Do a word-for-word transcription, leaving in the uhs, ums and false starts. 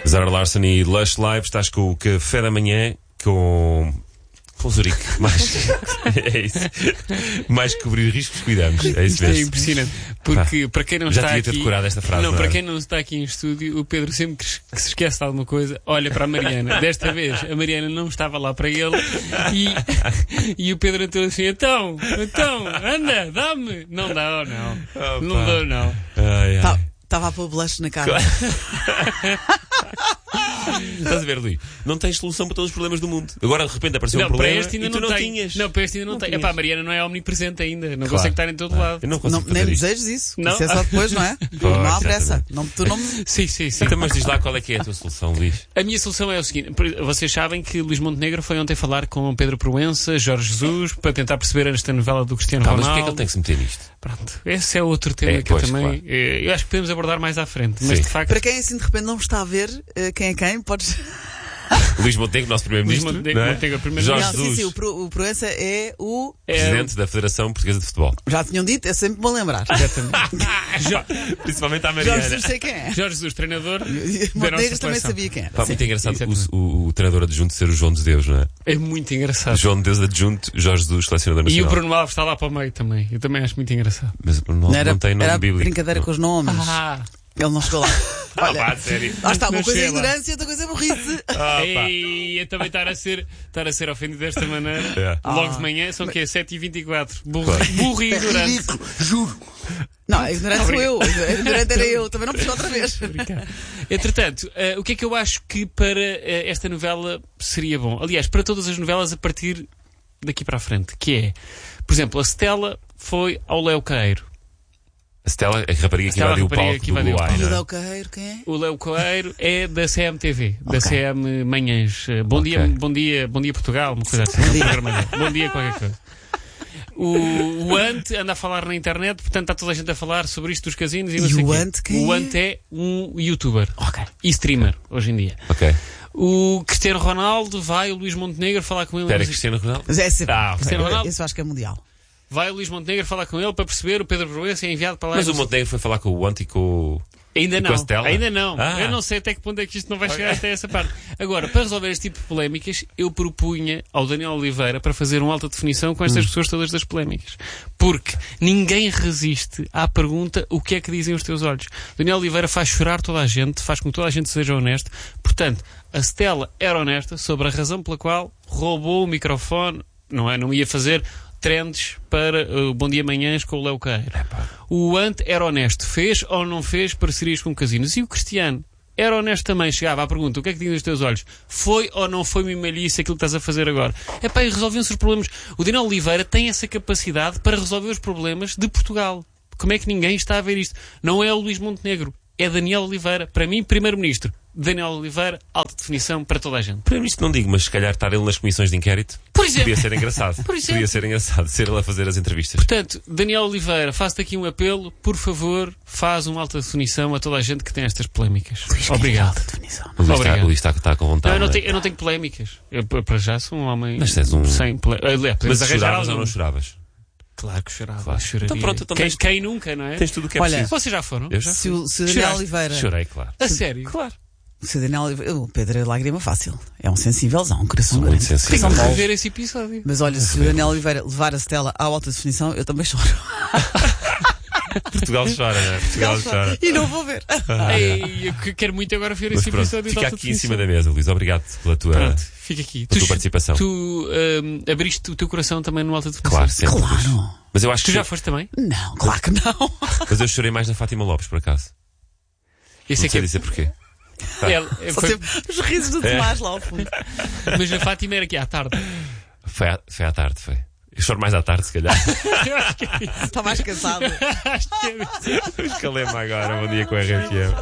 Zara Larsson e Lush Live. Estás com o Café da Manhã com... com Zurique. Mais... é isso. Mais que cobrir riscos, cuidamos. É isso Isto mesmo. é impressionante. Porque ah, para quem não já está devia aqui... ter decorado esta frase. Não, não para é? quem não está aqui em estúdio, o Pedro sempre que, que se esquece de alguma coisa, olha para a Mariana. Desta vez, a Mariana não estava lá para ele e, e o Pedro entrou assim, então, então, anda, dá-me. Não dá, não. Oh, não dou, não. Ai, ai. Estava a pôr blush na cara. Estás a ver, Luís? Não tens solução para todos os problemas do mundo. Agora de repente apareceu Não, um problema para este ainda e tu não, não tem. tinhas. Não, para este ainda não, Não tem. tinhas. Epá, a Mariana não é omnipresente ainda. Não Claro. consegue estar em todo Ah, lado. eu não Não, consigo nem fazer me isto. desejes isso. Não. Isso é só depois, não é? Pois, não há pressa. exatamente. Não, tu não me... Sim, sim, sim. Então, mas diz lá qual é que é a tua solução, Luís. A minha solução é o seguinte: vocês sabem que Luís Montenegro foi ontem falar com Pedro Proença, Jorge Jesus, para tentar perceber esta novela do Cristiano Tá, mas Ronaldo. porquê é que ele tem que se meter nisto? Pronto, esse é outro tema É, que pois, eu também. claro. eh, Eu acho que podemos abordar mais à frente. Mas Sim. de facto. Para quem assim de repente não está a ver eh, quem é quem, podes. Luís Montenegro, nosso primeiro-ministro. Luís Montenegro- não é? Montenegro, primeiro-ministro. Jorge Não, sim, Jesus, sim, o, Pro, o Proença é o. é- presidente da Federação Portuguesa de Futebol. Já tinham dito, é sempre bom lembrar. Jo- Principalmente a Jorge Mariana. Jesus sei quem é. Jorge Jesus, treinador. E da nossa Montenegro também seleção. sabia quem era. Pá, Sim. muito engraçado exatamente. o, o, o treinador adjunto ser o João de Deus, não é? É muito engraçado. João de Deus adjunto, Jorge Jesus, selecionador E o nacional. Bruno Alves está lá para o meio também. Eu também acho muito engraçado. Mas o Bruno Alves Não era, não tem nome era bíblico. brincadeira com os nomes. Ah, Ele não chegou lá. Ah, Olha, pá, sério. lá está, uma Não coisa é chega lá. ignorância, outra coisa é burrice. Ah, pá. Ei, eu também estar a ser, estar a ser ofendido desta maneira. É. Logo Ah. de manhã, são o quê? sete e vinte e quatro. Burro, Claro. burro e É ignorante. ridículo, juro. Não, a ignorante sou eu. A ignorante era eu. Também não puxou outra vez. Brincar. Entretanto, eh, o que é que eu acho que para eh, esta novela seria bom? Aliás, para todas as novelas a partir daqui para a frente, que é, por exemplo, a Stella foi ao Léo Caeiro. A Stella, a rapariga que Stella, invadiu o rapariga palco que do invadiu o Luai, E o não é? Del Carreiro, quem é? O Léo Caeiro é da C M T V, da Ok. C M Manhãs. Eh, Bom Ok. dia, bom dia, bom dia Portugal, uma coisa assim. Bom dia. Um programa dele. Bom dia qualquer coisa. O, o Ant anda a falar na internet, portanto está toda a gente a falar sobre isto dos casinos e não E sei o quê. Ant quem O é? Ant é um youtuber Ok. e streamer hoje em dia. Ok. O Cristiano Ronaldo vai o Luís Montenegro falar com ele. Espera, Cristiano Ronaldo? Mas esse, Ah, ok. Cristiano Ronaldo? esse eu acho que é mundial. Vai o Luís Montenegro falar com ele para perceber. O Pedro Proença é enviado para lá. Mas Não o sei- Montenegro foi falar com o Ant e com o... Ainda e com não. a Stella? Ainda não. Ah. Eu não sei até que ponto é que isto não vai chegar até essa parte. Agora, para resolver este tipo de polémicas, eu propunha ao Daniel Oliveira para fazer um alta definição com estas Hum. pessoas todas das polémicas. Porque ninguém resiste à pergunta o que é que dizem os teus olhos. Daniel Oliveira faz chorar toda a gente, faz com que toda a gente seja honesto. Portanto, a Stella era honesta sobre a razão pela qual roubou o microfone, não é? Não ia fazer trends para o Bom Dia Manhãs com o Léo Caeiro. O Ant era honesto. Fez ou não fez parcerias com casinos? E o Cristiano era honesto também. Chegava à pergunta: o que é que dizem os teus olhos? Foi ou não foi mimalice aquilo que estás a fazer agora? É pá, e resolviam-se os problemas. O Daniel Oliveira tem essa capacidade para resolver os problemas de Portugal. Como é que ninguém está a ver isto? Não é o Luís Montenegro. É Daniel Oliveira. Para mim, primeiro-ministro. Daniel Oliveira, alta definição para toda a gente. Para mim isto não digo, mas se calhar estar ele nas comissões de inquérito Por exemplo. podia ser engraçado. Por exemplo. Podia ser engraçado ser ele a fazer as entrevistas. Portanto, Daniel Oliveira, faço-te aqui um apelo. Por favor, faz uma alta definição a toda a gente que tem estas polémicas. Obrigado. Definição. O Luís está, Obrigado. o Luís está, está com Não, vontade. eu, não não é? tenho, eu não tenho polémicas. Eu, p- para já, sou um homem Mas tens um- sem polémicas. Mas choravas ou não choravas? Claro que chorava. Claro. Choraria. Então pronto, então quem, tens- quem nunca, não é? Tens tudo o que é Olha, preciso. Vocês já foram? Eu já Se o, se o Daniel Choraste? Oliveira. chorei, claro. A sério? Claro. Se o Daniel Oliveira. O Pedro é lágrima fácil. É um sensívelzão, um coração Sou muito grande. sensível. Coração Vamos bom. ver esse episódio. Mas olha, se o Daniel Oliveira levar a Stella à alta definição, eu também choro. Portugal chora, não é? Portugal chora. E não vou ver. Ei, eu que- quero muito agora ver Mas esse pronto, episódio. fica de aqui alta em cima definição. da mesa, Luís. Obrigado pela tua, Pronto, fica aqui. pela tua participação. Tu hum, abriste o teu coração também no alta definição? Claro, sempre. Luís. Claro. Mas eu acho Tu que. já foste também? Não, claro que não. Mas eu chorei mais na Fátima Lopes, por acaso. Esse Não é que sei é. dizer porquê. Ela- Só foi- sempre os risos do É. Tomás lá ao fundo. Mas a Fátima era aqui à tarde. Foi à, foi à tarde, foi. Eu choro mais à tarde, se calhar. Eu acho que é isso. Está mais cansado. Acho que é isso. Escalei-me agora. Bom dia com a R F M.